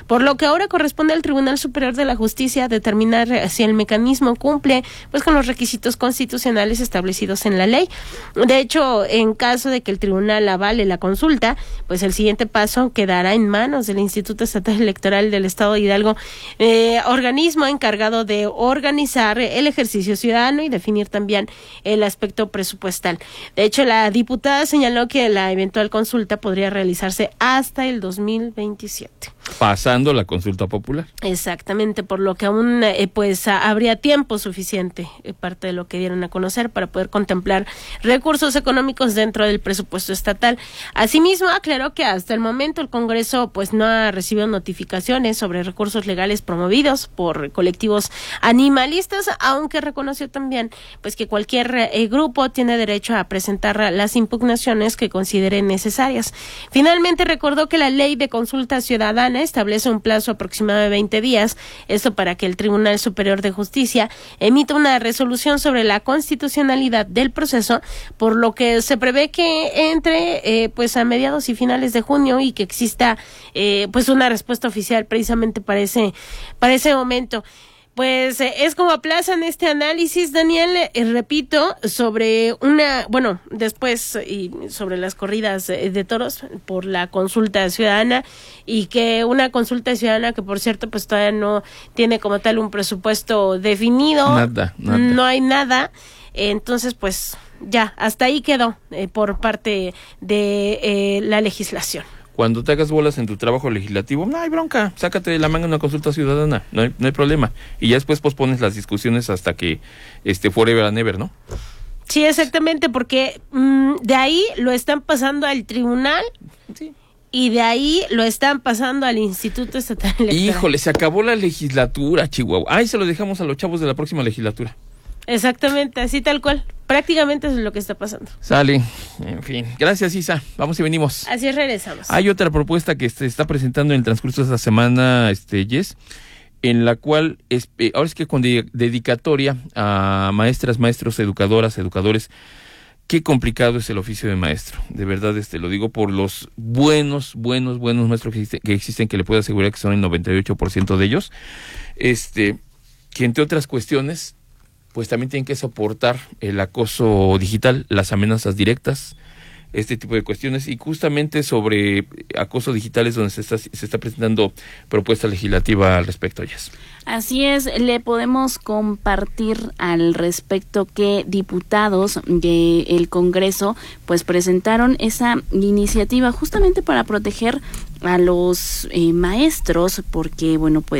por lo que ahora corresponde al Tribunal Superior de la Justicia determinar si el mecanismo cumple pues con los requisitos constitucionales establecidos en la ley. De hecho, en caso de que el tribunal avale la consulta, pues el siguiente paso quedará en manos del Instituto Estatal Electoral del Estado de Hidalgo, organismo encargado de organizar el ejercicio ciudadano y definir también el aspecto presupuestal. De hecho, la diputada señaló que la eventual consulta podría realizarse hasta el 2027. Pasando la consulta popular. Exactamente, por lo que aún pues habría tiempo suficiente, parte de lo que dieron a conocer, para poder contemplar recursos económicos dentro del presupuesto estatal. Asimismo, aclaró que hasta el momento el Congreso pues no ha recibido notificaciones sobre recursos legales promovidos por colectivos animalistas, aunque reconoció también pues que cualquier grupo tiene derecho a presentar las impugnaciones que considere necesarias. Finalmente, recordó que la ley de consulta ciudadana establece un plazo aproximado de 20 días, esto para que el Tribunal Superior de Justicia emita una resolución sobre la constitucionalidad del proceso, por lo que se prevé que entre pues a mediados y finales de junio y que exista pues una respuesta oficial precisamente para ese momento. Pues es como aplazan este análisis, Daniel, repito, sobre después y sobre las corridas de toros por la consulta ciudadana, y que una consulta ciudadana que, por cierto, pues todavía no tiene como tal un presupuesto definido. Nada. No hay nada. Entonces, pues ya, hasta ahí quedó por parte de la legislación. Cuando te hagas bolas en tu trabajo legislativo, no hay bronca, sácate de la manga una consulta ciudadana, no hay problema. Y ya después pospones las discusiones hasta que forever and ever, ¿no? Sí, exactamente, porque de ahí lo están pasando al tribunal. Sí. Y de ahí lo están pasando al Instituto Estatal Electoral. Híjole, se acabó la legislatura, Chihuahua. Ahí se lo dejamos a los chavos de la próxima legislatura. Exactamente, así tal cual. Prácticamente eso es lo que está pasando. Sale, en fin. Gracias, Isa. Vamos y venimos. Así es, regresamos. Hay otra propuesta que se está presentando en el transcurso de esta semana, Jess, en la cual, ahora es que con dedicatoria a maestras, maestros, educadoras, educadores. Qué complicado es el oficio de maestro. De verdad, lo digo por los buenos maestros que existen, que le puedo asegurar que son el 98% de ellos, que entre otras cuestiones, pues también tienen que soportar el acoso digital, las amenazas directas, este tipo de cuestiones, y justamente sobre acoso digital es donde se está presentando propuesta legislativa al respecto, Jess. Así es, le podemos compartir al respecto que diputados del Congreso pues presentaron esa iniciativa justamente para proteger a los maestros, porque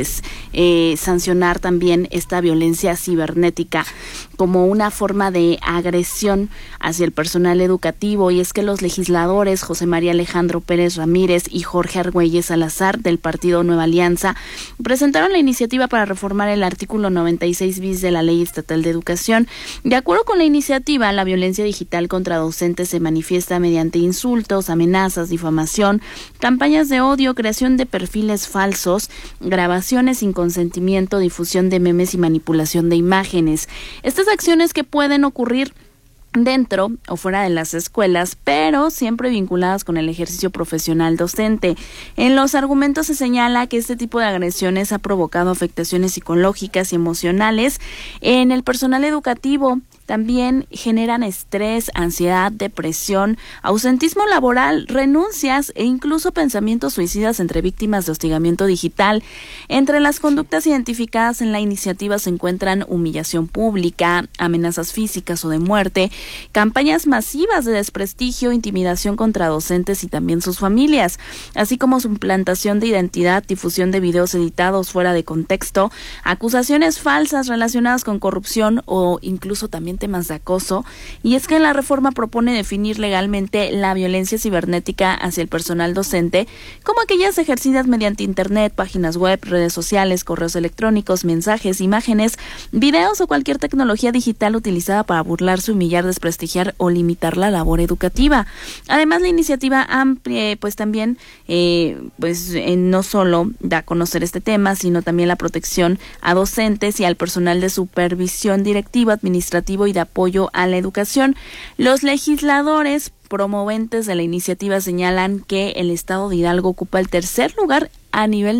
sancionar también esta violencia cibernética como una forma de agresión hacia el personal educativo. Y es que los legisladores José María Alejandro Pérez Ramírez y Jorge Argüelles Salazar del Partido Nueva Alianza presentaron la iniciativa para reformar el artículo 96 bis de la Ley Estatal de Educación. De acuerdo con la iniciativa, la violencia digital contra docentes se manifiesta mediante insultos, amenazas, difamación, campañas de odio, creación de perfiles falsos, grabaciones sin consentimiento, difusión de memes y manipulación de imágenes. Estas acciones que pueden ocurrir dentro o fuera de las escuelas, pero siempre vinculadas con el ejercicio profesional docente. En los argumentos se señala que este tipo de agresiones ha provocado afectaciones psicológicas y emocionales en el personal educativo. También generan estrés, ansiedad, depresión, ausentismo laboral, renuncias e incluso pensamientos suicidas entre víctimas de hostigamiento digital. Entre las conductas identificadas en la iniciativa se encuentran humillación pública, amenazas físicas o de muerte, campañas masivas de desprestigio, intimidación contra docentes y también sus familias, así como suplantación de identidad, difusión de videos editados fuera de contexto, acusaciones falsas relacionadas con corrupción o incluso también temas de acoso. Y es que la reforma propone definir legalmente la violencia cibernética hacia el personal docente como aquellas ejercidas mediante internet, páginas web, redes sociales, correos electrónicos, mensajes, imágenes, videos o cualquier tecnología digital utilizada para burlarse, humillar, desprestigiar o limitar la labor educativa. Además, la iniciativa amplia pues también no solo da a conocer este tema, sino también la protección a docentes y al personal de supervisión directiva, administrativo y de apoyo a la educación. Los legisladores promoventes de la iniciativa señalan que el estado de Hidalgo ocupa el tercer lugar a nivel